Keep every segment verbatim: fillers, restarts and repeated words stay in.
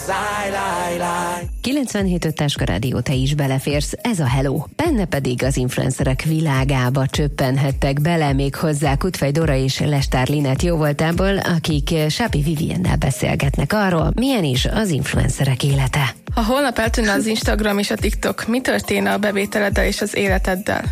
kilencvenhét öt Táska Rádió, te is beleférsz, ez a Hello. Benne pedig az influencerek világába csöppenhettek bele, még hozzá Kutfej Dóra és Lestár Linett jóvoltából, akik Sápi Viviennel beszélgetnek arról, milyen is az influencerek élete. Ha holnap eltűnne az Instagram és a TikTok, mi történne a bevételeddel és az életeddel?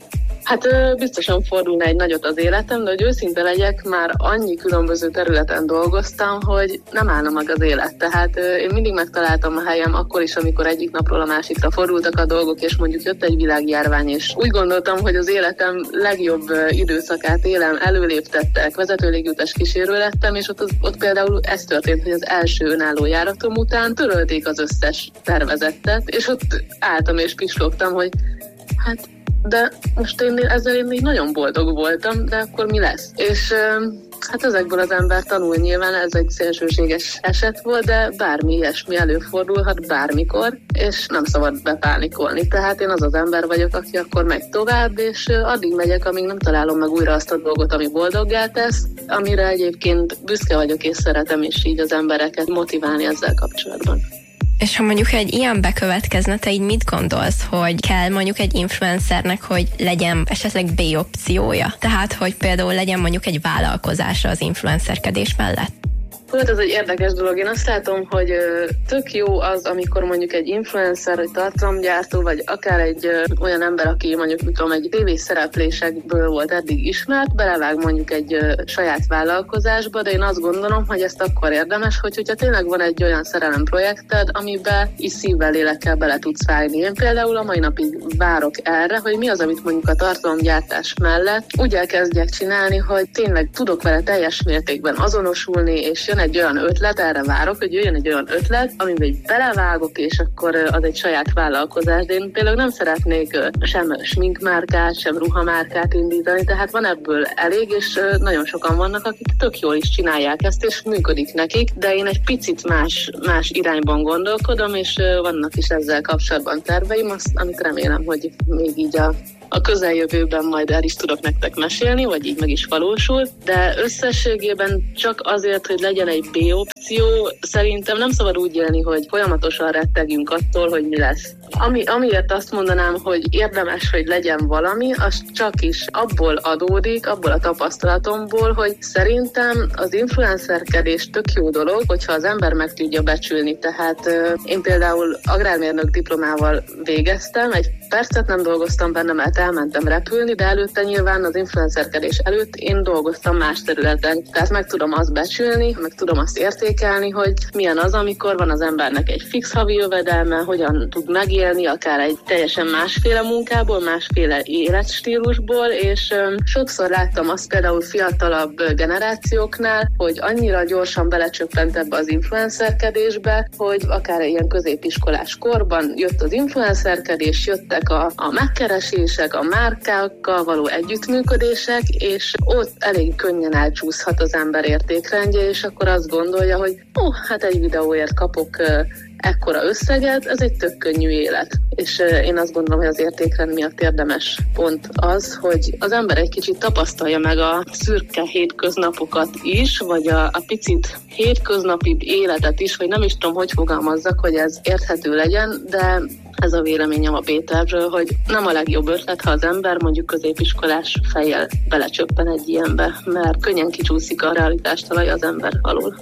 Hát biztosan fordulna egy nagyot az életem, de hogy őszinte legyek, már annyi különböző területen dolgoztam, hogy nem állna meg az élet. Tehát én mindig megtaláltam a helyem akkor is, amikor egyik napról a másikra fordultak a dolgok, és mondjuk jött egy világjárvány, és úgy gondoltam, hogy az életem legjobb időszakát élem, előléptettek, vezetőlégutas kísérő lettem, és ott, ott például ez történt, hogy az első önálló járatom után törölték az összes tervezettet, és ott álltam és pislogtam, hogy hát de most én ezzel én így nagyon boldog voltam, de akkor mi lesz? És hát ezekből az ember tanul nyilván, ez egy szélsőséges eset volt, de bármi ilyesmi előfordulhat bármikor, és nem szabad bepánikolni. Tehát én az az ember vagyok, aki akkor megy tovább, és addig megyek, amíg nem találom meg újra azt a dolgot, ami boldoggá tesz, amire egyébként büszke vagyok, és szeretem is így az embereket motiválni ezzel kapcsolatban. És ha mondjuk egy ilyen bekövetkezne, te így mit gondolsz, hogy kell mondjuk egy influencernek, hogy legyen esetleg B-opciója? Tehát, hogy például legyen mondjuk egy vállalkozása az influencerkedés mellett? Hát ez egy érdekes dolog. Én azt látom, hogy ö, tök jó az, amikor mondjuk egy influencer, egy tartalomgyártó, vagy akár egy ö, olyan ember, aki mondjuk, mit tudom, egy tévés szereplésekből volt eddig ismert, belevág mondjuk egy ö, saját vállalkozásba, de én azt gondolom, hogy ezt akkor érdemes, hogy, hogyha tényleg van egy olyan szerelemprojekted, amiben is szívvel, lélekkel bele tudsz vágni. Én például a mai napig várok erre, hogy mi az, amit mondjuk a tartalomgyártás mellett úgy elkezdjek csinálni, hogy tényleg tudok vele teljes mértékben azonosulni, és jön egy olyan ötlet, erre várok, hogy jöjjön egy olyan ötlet, amiben egy belevágok, és akkor az egy saját vállalkozás. De én például nem szeretnék sem sminkmárkát, sem ruhamárkát indítani, tehát van ebből elég, és nagyon sokan vannak, akik tök jól is csinálják ezt, és működik nekik, de én egy picit más, más irányban gondolkodom, és vannak is ezzel kapcsolatban terveim, azt, amit remélem, hogy még így a a közeljövőben majd el is tudok nektek mesélni, vagy így meg is valósul, de összességében csak azért, hogy legyen egy B-opció, szerintem nem szabad úgy élni, hogy folyamatosan rettegünk attól, hogy mi lesz. Ami, amiért azt mondanám, hogy érdemes, hogy legyen valami, az csak is abból adódik, abból a tapasztalatomból, hogy szerintem az influencerkedés tök jó dolog, hogyha az ember meg tudja becsülni. Tehát én például agrármérnök diplomával végeztem, egy percet nem dolgoztam benne, mert elmentem repülni, de előtte nyilván az influencerkedés előtt én dolgoztam más területen. Tehát meg tudom azt becsülni, meg tudom azt értékelni, hogy milyen az, amikor van az embernek egy fix havi jövedelme, hogyan tud megélni, akár egy teljesen másféle munkából, másféle életstílusból, és öm, sokszor láttam azt például fiatalabb generációknál, hogy annyira gyorsan belecsöppent ebbe az influencerkedésbe, hogy akár ilyen középiskolás korban jött az influencerkedés, jöttek a, a megkeresések, a márkákkal való együttműködések, és ott elég könnyen elcsúszhat az ember értékrendje, és akkor azt gondolja, hogy ó, hát egy videóért kapok uh, ekkora összeget, ez egy tök könnyű élet. És uh, én azt gondolom, hogy az értékrend miatt érdemes pont az, hogy az ember egy kicsit tapasztalja meg a szürke hétköznapokat is, vagy a, a picit hétköznapibb életet is, vagy nem is tudom, hogy fogalmazzak, hogy ez érthető legyen, de ez a véleményem a B-tervről, hogy nem a legjobb ötlet, ha az ember mondjuk középiskolás fejjel belecsöppen egy ilyenbe, mert könnyen kicsúszik a realitás talaja az ember alól.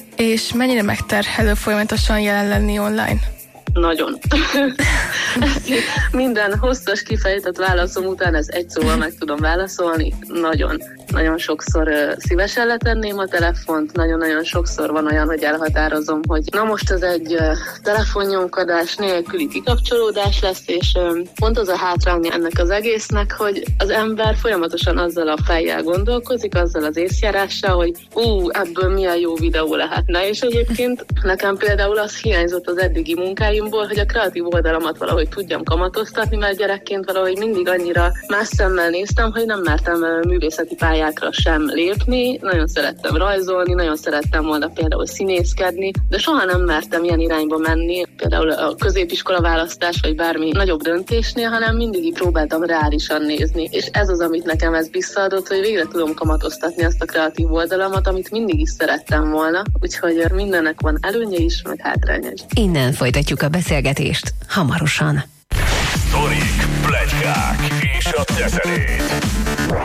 És mennyire megterhelő folyamatosan jelen lenni online? Nagyon. Minden hosszas kifejtett válaszom után ez egy szóval meg tudom válaszolni. Nagyon. Nagyon sokszor uh, szívesen letenném a telefont, nagyon-nagyon sokszor van olyan, hogy elhatározom, hogy na most ez egy uh, telefonnyomkodás nélküli kikapcsolódás lesz, és um, pont az a hátránya ennek az egésznek, hogy az ember folyamatosan azzal a fejjel gondolkozik, azzal az észjárással, hogy ú, ebből milyen jó videó lehetne, és egyébként nekem például az hiányzott az eddigi munkáimból, hogy a kreatív oldalamat valahogy tudjam kamatoztatni, mert gyerekként valahogy mindig annyira más szemmel néztem, hogy nem mertem uh, művészeti pályát pályákra sem lépni, nagyon szerettem rajzolni, nagyon szerettem volna például színészkedni, de soha nem mertem ilyen irányba menni, például a középiskola választás, vagy bármi nagyobb döntésnél, hanem mindig így próbáltam reálisan nézni. És ez az, amit nekem ez visszaadott, hogy végre tudom kamatoztatni azt a kreatív oldalamat, amit mindig is szerettem volna, úgyhogy mindennek van előnye is, meg hátránya is. Innen folytatjuk a beszélgetést hamarosan. Sztorik, pletykák és a teszerét.